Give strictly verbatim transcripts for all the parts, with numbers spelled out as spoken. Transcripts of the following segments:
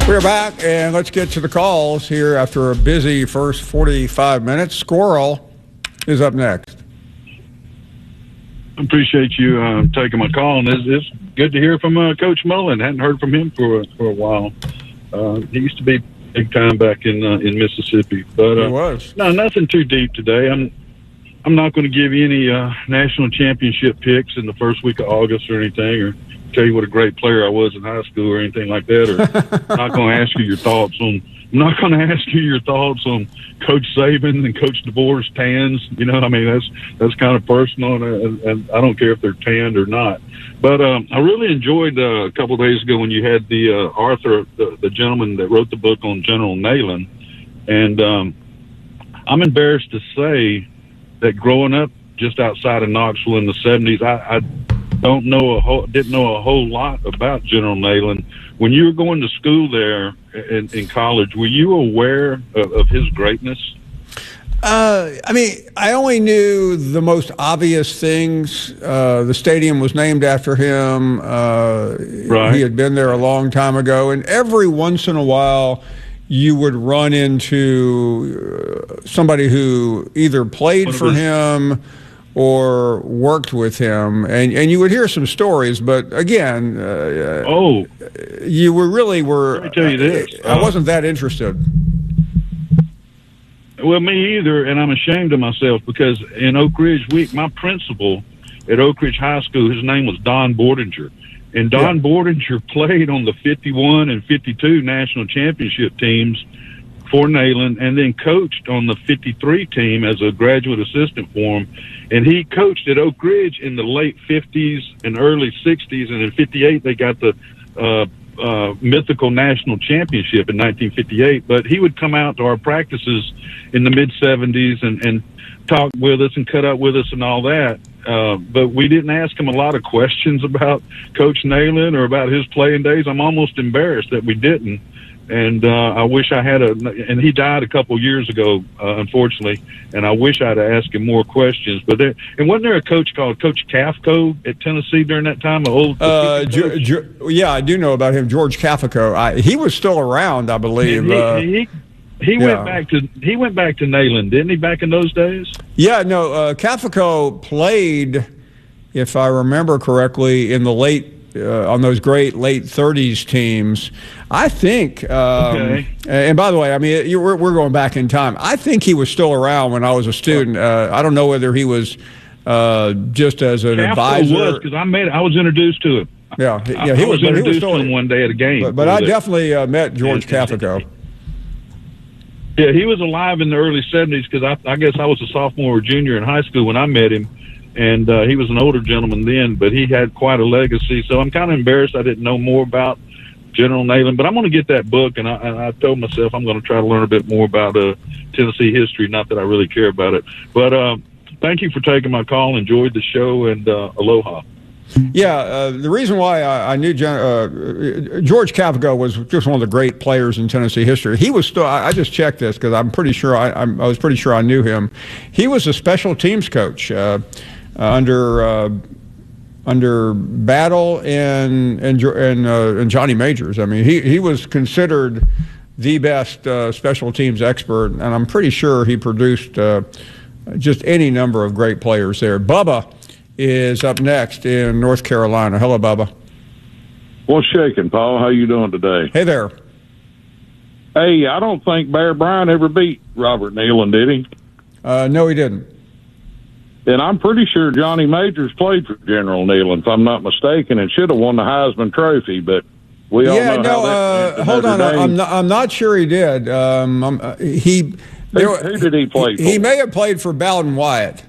We're back, and let's get to the calls here after a busy first forty-five minutes. Squirrel is up next. I appreciate you uh, taking my call, and it's, it's good to hear from uh, Coach Mullen. Hadn't heard from him for for a while. Uh, he used to be big time back in uh, in Mississippi, but uh, he was. No, nothing too deep today. I'm I'm not going to give you any uh, national championship picks in the first week of August or anything, or tell you what a great player I was in high school or anything like that. Or not going to ask you your thoughts on. I'm not going to ask you your thoughts on Coach Saban and Coach DeBoer's tans. You know, I mean, that's that's kind of personal, and, and I don't care if they're tanned or not. But um, I really enjoyed uh, a couple of days ago when you had the uh, Arthur, the, the gentleman that wrote the book on General Neyland. And um, I'm embarrassed to say that growing up just outside of Knoxville in the seventies, I, I don't know a whole, didn't know a whole lot about General Neyland. When you were going to school there in, in college, were you aware of, of his greatness? Uh, I mean, I only knew the most obvious things. Uh, the stadium was named after him. Uh, right. He had been there a long time ago. And every once in a while, you would run into uh, somebody who either played for him or worked with him, and and you would hear some stories, but again, uh, oh, you were really were. Let me tell you this: I wasn't that interested. Well, me either, and I'm ashamed of myself because in Oak Ridge Week, my principal at Oak Ridge High School, his name was Don Bordinger, and Don yeah. Bordinger played on the fifty-one and fifty-two national championship teams for Neyland, and then coached on the fifty-three team as a graduate assistant for him. And he coached at Oak Ridge in the late fifties and early sixties, and in fifty-eight they got the uh, uh, mythical national championship in nineteen fifty-eight. But he would come out to our practices in the mid-seventies and, and talk with us and cut up with us and all that. Uh, but we didn't ask him a lot of questions about Coach Neyland or about his playing days. I'm almost embarrassed that we didn't. And uh, I wish I had a, and he died a couple years ago, uh, unfortunately. And I wish I'd asked him more questions. But there, and wasn't there a coach called Coach Kafko at Tennessee during that time? An old, uh, G- G- yeah, I do know about him, George Kafko. I, he was still around, I believe. He, uh, he, he yeah. went back to he went back to Neyland, didn't he? Back in those days. Yeah, no, uh, Kafko played, if I remember correctly, in the late. Uh, on those great late thirties teams, I think. Um, okay. And by the way, I mean you, we're, we're going back in time. I think he was still around when I was a student. Uh, I don't know whether he was uh, just as an Kafko advisor. Was because I met. I was introduced to him. Yeah, yeah. He I was, was introduced he was still, to him one day at a game. But, but I definitely uh, met George Kafko. Yeah, he was alive in the early seventies because I, I guess I was a sophomore or junior in high school when I met him. And uh, he was an older gentleman then, but he had quite a legacy. So I'm kind of embarrassed I didn't know more about General Neyland. But I'm going to get that book, and I, and I told myself I'm going to try to learn a bit more about uh, Tennessee history, not that I really care about it. But uh, thank you for taking my call. Enjoyed the show, and uh, aloha. Yeah, uh, the reason why I, I knew Gen- uh, George Kafko was just one of the great players in Tennessee history. He was still, I, I just checked this because I'm pretty sure, I, I'm, I was pretty sure I knew him. He was a special teams coach. Uh, Uh, under uh, under Battle and and and, uh, and Johnny Majors. I mean, he, he was considered the best uh, special teams expert, and I'm pretty sure he produced uh, just any number of great players there. Bubba is up next in North Carolina. Hello, Bubba. What's shaking, Paul? How you doing today? Hey there. Hey, I don't think Bear Bryant ever beat Robert Neyland, did he? Uh, no, he didn't. And I'm pretty sure Johnny Majors played for General Neyland, if I'm not mistaken, and should have won the Heisman Trophy. But we all yeah, know no, how that uh, hold on. I'm not, I'm not sure he did. Um, I'm, uh, he. Who, who did he play for? He may have played for Bowden Wyatt.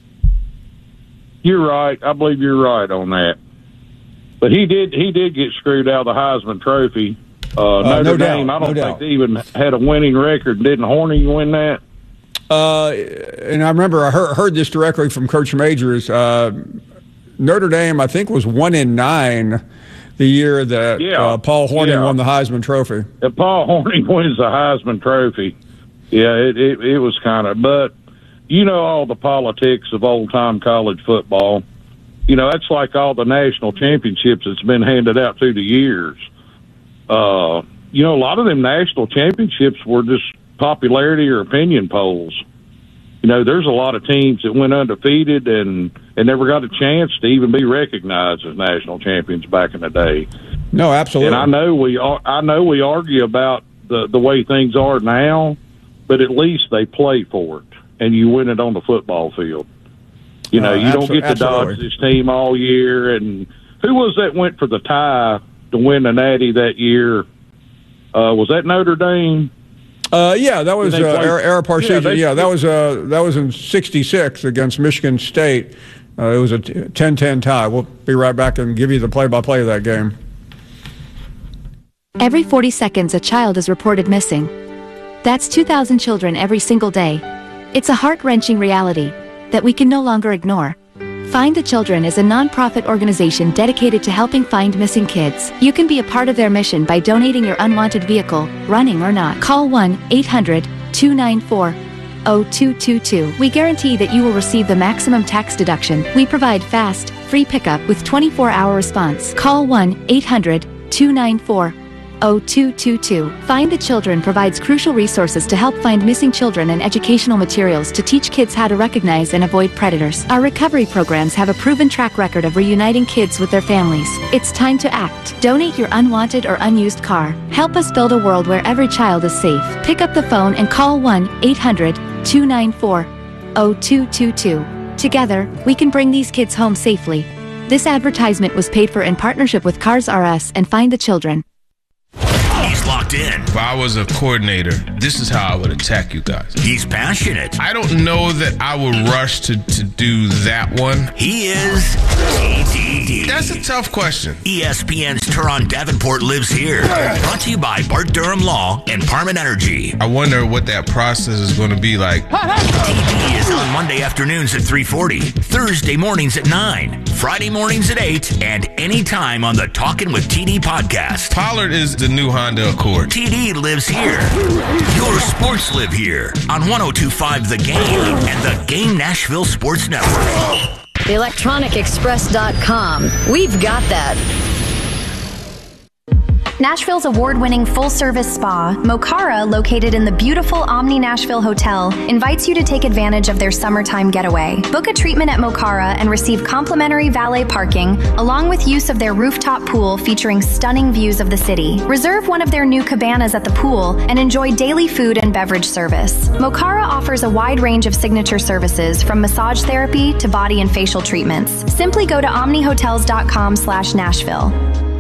You're right. I believe you're right on that. But he did. He did get screwed out of the Heisman Trophy. Uh, uh, Notre no Dame. doubt, I don't no think doubt. they even had a winning record. Didn't Horny win that? Uh, and I remember I heard, heard this directly from Coach Majors. Uh, Notre Dame, I think, was one in nine the year that yeah. uh, Paul Hornung yeah. won the Heisman Trophy. If Paul Hornung wins the Heisman Trophy, yeah, it, it, it was kind of. But you know all the politics of old-time college football. You know, that's like all the national championships that's been handed out through the years. Uh, you know, a lot of them national championships were just popularity or opinion polls. You know, there's a lot of teams that went undefeated and, and never got a chance to even be recognized as national champions back in the day. No, absolutely. And I know we I know we argue about the, the way things are now, but at least they play for it, and you win it on the football field. You know, uh, you don't get to absolutely. dodge this team all year. And who was that went for the tie to win the Natty that year? Uh, was that Notre Dame? Uh, yeah, that was uh, Ara Parseghian. Yeah, yeah, that was uh, that was in sixty-six against Michigan State. Uh, it was a ten ten tie. We'll be right back and give you the play-by-play of that game. Every forty seconds, a child is reported missing. That's two thousand children every single day. It's a heart-wrenching reality that we can no longer ignore. Find the Children is a non-profit organization dedicated to helping find missing kids. You can be a part of their mission by donating your unwanted vehicle, running or not. Call one eight hundred two nine four zero two two two. We guarantee that you will receive the maximum tax deduction. We provide fast, free pickup with twenty-four hour response. Call one eight hundred two nine four zero two two two. Find the Children provides crucial resources to help find missing children and educational materials to teach kids how to recognize and avoid predators. Our recovery programs have a proven track record of reuniting kids with their families. It's time to act. Donate your unwanted or unused car. Help us build a world where every child is safe. Pick up the phone and call one eight hundred two nine four zero two two two. Together, we can bring these kids home safely. This advertisement was paid for in partnership with Cars R Us and Find the Children. He's locked in. If I was a coordinator, this is how I would attack you guys. He's passionate. I don't know that I would rush to, to do that one. He is T D. That's a tough question. E S P N's Teron Davenport lives here. Brought to you by Bart Durham Law and Parman Energy. I wonder what that process is going to be like. T D is on Monday afternoons at three forty, Thursday mornings at nine, Friday mornings at eight, and anytime on the Talkin' with T D podcast. Pollard is the new Honda Accord. T D lives here. Your sports live here on one oh two point five The Game and the Game Nashville Sports Network. the electronic express dot com. We've got that. Nashville's award-winning full-service spa, Mokara, located in the beautiful Omni Nashville Hotel, invites you to take advantage of their summertime getaway. Book a treatment at Mokara and receive complimentary valet parking, along with use of their rooftop pool featuring stunning views of the city. Reserve one of their new cabanas at the pool and enjoy daily food and beverage service. Mokara offers a wide range of signature services, from massage therapy to body and facial treatments. Simply go to omni hotels dot com slash Nashville.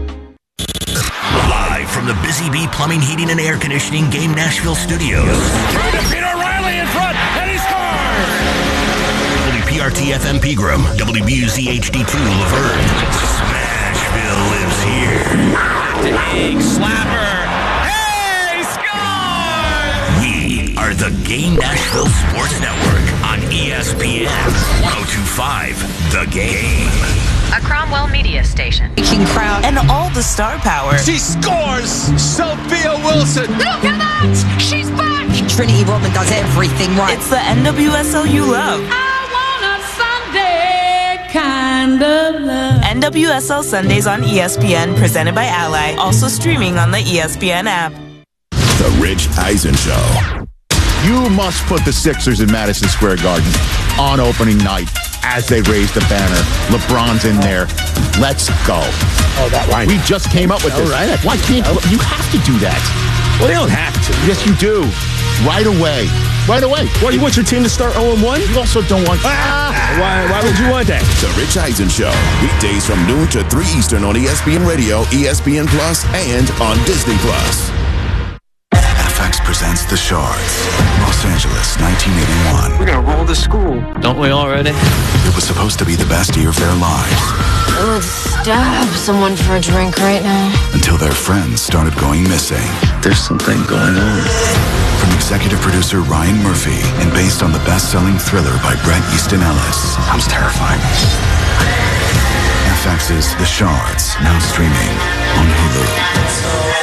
Live from the Busy Bee Plumbing, Heating, and Air Conditioning Game Nashville studios. Trying to beat O'Reilly in front, and he scores! W P R T F M Pegram, W B U Z H D two Laverne. Smashville lives here. Big slapper. Hey, score! We are the Game Nashville Sports Network on E S P N one oh two point five The Game. A Cromwell media station. King crowd and all the star power. She scores! Sophia Wilson! Look at that! She's back! Trinity Rodman does everything right. It's the N W S L you love. I want a Sunday kind of love. N W S L Sundays on E S P N, presented by Ally. Also streaming on the E S P N app. The Rich Eisen Show. You must put the Sixers in Madison Square Garden on opening night as they raise the banner. LeBron's in there. Let's go. Oh, that line. We just came up with this. Right. Why can't you? You have to do that. Well, they don't have to. Yes, you do. Right away. Right away. Well, you want your team to start oh and one? You also don't want... Ah, why, why would you want that? The Rich Eisen Show. Weekdays from noon to three Eastern on E S P N Radio, E S P N Plus, and on Disney Plus. F X presents The Shards, Los Angeles, nineteen eighty-one. We're gonna roll the school, don't we already? It was supposed to be the best year of their lives. I would stab someone for a drink right now. Until their friends started going missing. There's something going on. From executive producer Ryan Murphy and based on the best-selling thriller by Bret Easton Ellis. Sounds terrifying. F X's The Shards, now streaming on Hulu.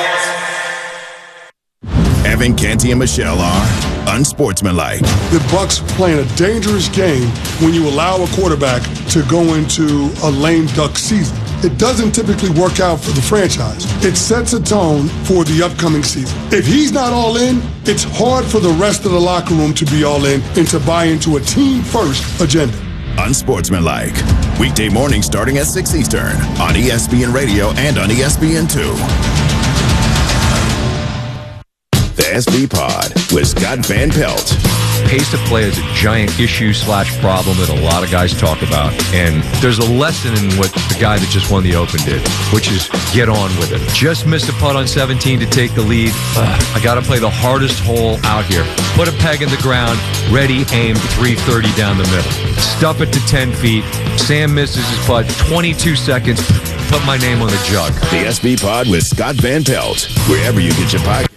Evan, Canty, and Michelle are unsportsmanlike. The Bucks playing a dangerous game when you allow a quarterback to go into a lame duck season. it doesn't typically work out for the franchise. It sets a tone for the upcoming season. If he's not all in, it's hard for the rest of the locker room to be all in and to buy into a team-first agenda. Unsportsmanlike. Weekday morning starting at six Eastern on E S P N Radio and on E S P N two. The S B Pod with Scott Van Pelt. Pace to play is a giant issue slash problem that a lot of guys talk about. And there's a lesson in what the guy that just won the Open did, which is get on with it. Just missed a putt on seventeen to take the lead. Ugh, I got to play the hardest hole out here. Put a peg in the ground, ready, aim, three thirty down the middle. Stuff it to ten feet. Sam misses his putt, twenty-two seconds. Put my name on the jug. The S B Pod with Scott Van Pelt, wherever you get your podcast.